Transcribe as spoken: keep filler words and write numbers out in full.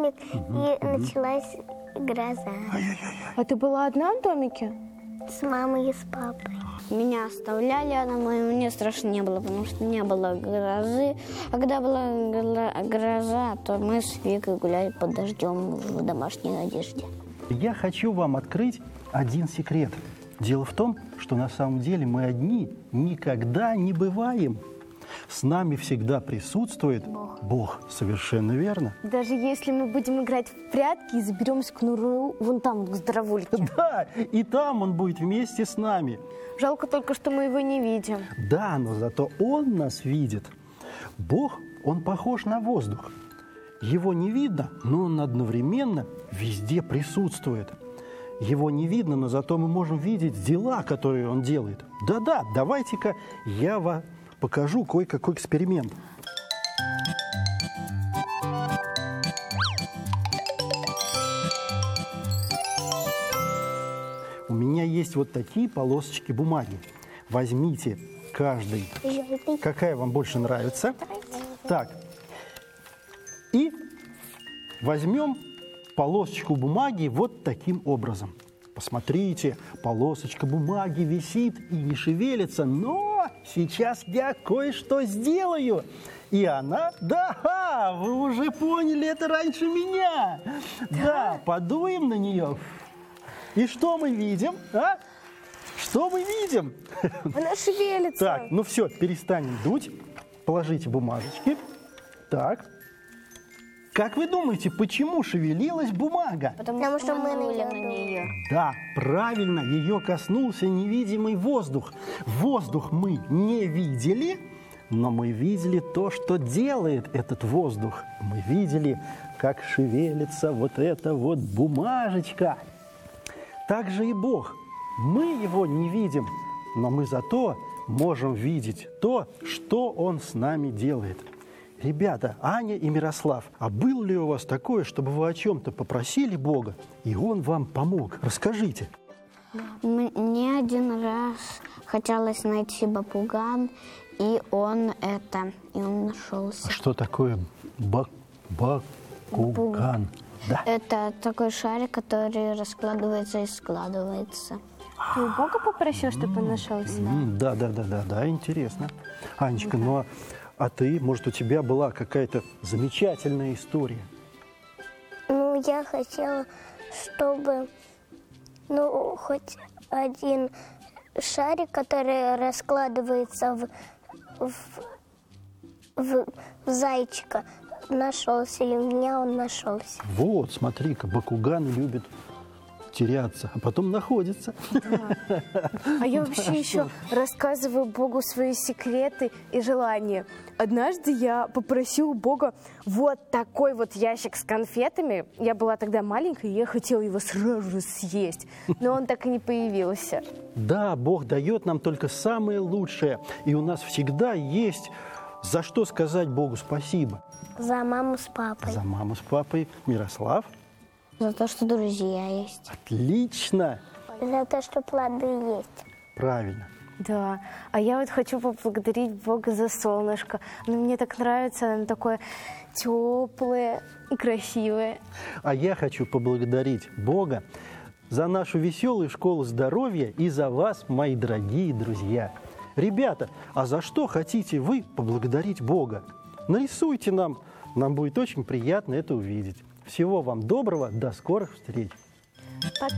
домик, и началась гроза. А ты была одна в домике? С мамой и с папой. Меня оставляли, а мне страшно не было, потому что не было грозы. А когда была гроза, то мы с Викой гуляли под дождем в домашней одежде. Я хочу вам открыть один секрет. Дело в том, что на самом деле мы одни никогда не бываем. С нами всегда присутствует Бог. Бог, совершенно верно. Даже если мы будем играть в прятки и заберемся к Нуру вон там, к здоровульке. Да, и там он будет вместе с нами. Жалко только, что мы его не видим. Да, но зато он нас видит. Бог, он похож на воздух. Его не видно, но он одновременно везде присутствует. Его не видно, но зато мы можем видеть дела, которые он делает. Да-да, давайте-ка я вам покажу кое-какой эксперимент. У меня есть вот такие полосочки бумаги. Возьмите каждый. Желтый. Какая вам больше нравится? Так. И возьмем полосочку бумаги вот таким образом. Посмотрите, полосочка бумаги висит и не шевелится, но сейчас я кое-что сделаю. И она, да, вы уже поняли это раньше меня. Да, да, подуем на нее. И что мы видим, а? Что мы видим? Она шевелится. Так, ну все, перестанем дуть. Положите бумажечки. Так. Как вы думаете, почему шевелилась бумага? Потому, Потому что, что мы мы на на нее. Да, правильно, ее коснулся невидимый воздух. Воздух мы не видели, но мы видели то, что делает этот воздух. Мы видели, как шевелится вот эта вот бумажечка. Так же и Бог. Мы его не видим, но мы зато можем видеть то, что Он с нами делает. Ребята, Аня и Мирослав, а было ли у вас такое, чтобы вы о чем-то попросили Бога, и Он вам помог? Расскажите. Мне один раз хотелось найти бабуган, и он это, и он нашелся. Что такое бак, бакуган? Да. Это такой шарик, который раскладывается и складывается. Ты у Бога попросил, чтобы он нашелся? Да, да, да, да, да, интересно. Анечка, ну а, а ты, может, у тебя была какая-то замечательная история? Ну, я хотела, чтобы, ну, хоть один шарик, который раскладывается в, в, в, в зайчика, нашелся, и у меня он нашелся. Вот, смотри-ка, бакуганы любят теряться, а потом находятся. Да. А я вообще еще рассказываю Богу свои секреты и желания. Однажды я попросила Бога вот такой вот ящик с конфетами. Я была тогда маленькая, и я хотела его сразу же съесть. Но он так и не появился. Да, Бог дает нам только самое лучшее. И у нас всегда есть за что сказать Богу спасибо. За маму с папой. За маму с папой. Мирослав? За то, что друзья есть. Отлично! За то, что плоды есть. Правильно. Да, а я вот хочу поблагодарить Бога за солнышко. Оно мне так нравится, оно такое теплое и красивое. А я хочу поблагодарить Бога за нашу веселую школу здоровья и за вас, мои дорогие друзья. Ребята, а за что хотите вы поблагодарить Бога? Нарисуйте нам, нам будет очень приятно это увидеть. Всего вам доброго, до скорых встреч. Пока.